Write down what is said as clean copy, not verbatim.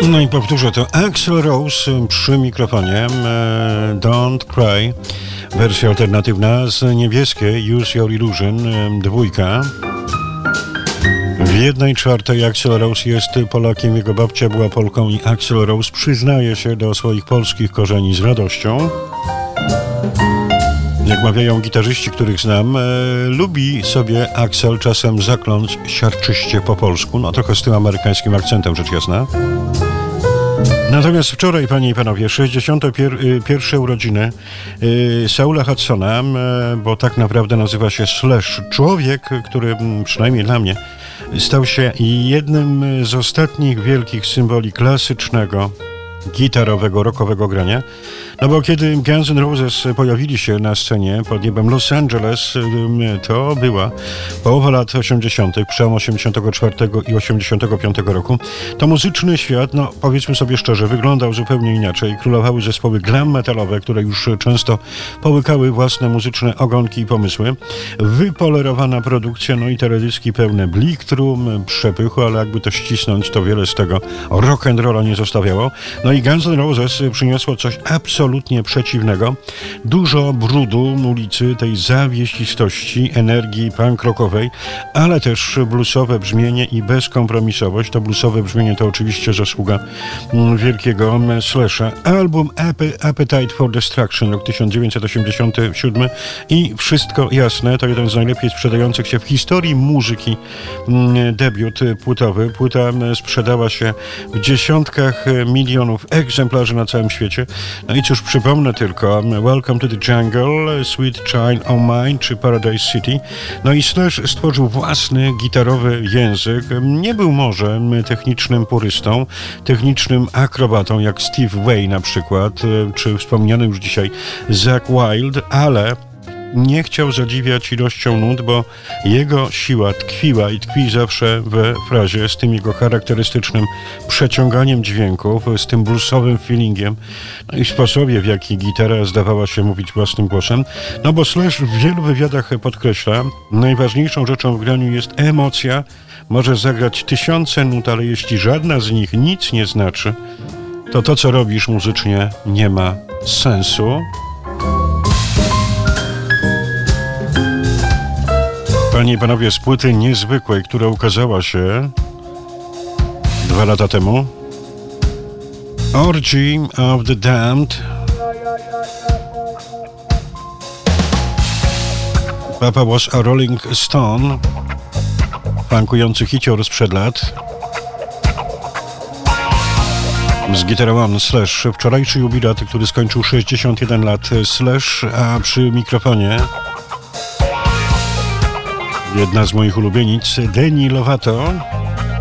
No i powtórzę to. Axl Rose przy mikrofonie. Don't Cry. Wersja alternatywna z niebieskiej Use Your Illusion, dwójka. W 1/4 Axl Rose jest Polakiem, jego babcia była Polką i Axl Rose przyznaje się do swoich polskich korzeni z radością. Jak mawiają gitarzyści, których znam, lubi sobie Axl czasem zakląć siarczyście po polsku, no trochę z tym amerykańskim akcentem, rzecz jasna. Natomiast wczoraj, panie i panowie, 61. urodziny Saula Hudsona, bo tak naprawdę nazywa się Slash. Człowiek, który przynajmniej dla mnie stał się jednym z ostatnich wielkich symboli klasycznego, gitarowego, rockowego grania. No bo kiedy Guns N' Roses pojawili się na scenie pod niebem Los Angeles, to była połowa lat 80., przełom 84 i 85 roku, to muzyczny świat, no powiedzmy sobie szczerze, wyglądał zupełnie inaczej. Królowały zespoły glam metalowe, które już często połykały własne muzyczne ogonki i pomysły. Wypolerowana produkcja, no i teledyski pełne blichtru, przepychu, ale jakby to ścisnąć, to wiele z tego rock'n'rolla nie zostawiało. No i Guns N' Roses przyniosło coś absolutnie przeciwnego. Dużo brudu ulicy, tej zawieścistości, energii punk rockowej, ale też bluesowe brzmienie i bezkompromisowość. To bluesowe brzmienie to oczywiście zasługa wielkiego Slasha. Album Appetite for Destruction, rok 1987 i wszystko jasne, to jeden z najlepiej sprzedających się w historii muzyki debiut płytowy. Płyta sprzedała się w dziesiątkach milionów egzemplarzy na całym świecie. No i cóż, przypomnę tylko Welcome to the Jungle, Sweet Child O' Mine czy Paradise City. No i Slash stworzył własny gitarowy język. Nie był może technicznym purystą, technicznym akrobatą jak Steve Vai na przykład, czy wspomniany już dzisiaj Zakk Wylde, ale nie chciał zadziwiać ilością nut, bo jego siła tkwiła i tkwi zawsze we frazie z tym jego charakterystycznym przeciąganiem dźwięków, z tym bluesowym feelingiem, no i sposobie, w jaki gitara zdawała się mówić własnym głosem. No bo Slash w wielu wywiadach podkreśla, najważniejszą rzeczą w graniu jest emocja. Może zagrać tysiące nut, ale jeśli żadna z nich nic nie znaczy, to to, co robisz muzycznie, nie ma sensu. Panie i panowie, z płyty niezwykłej, która ukazała się 2 lata temu, Orgy of the Damned. Papa Was a Rolling Stone, funkujący hicior sprzed lat. Z gitarą Slash, wczorajszy jubilat, który skończył 61 lat, Slash, a przy mikrofonie jedna z moich ulubienic, Demi Lovato.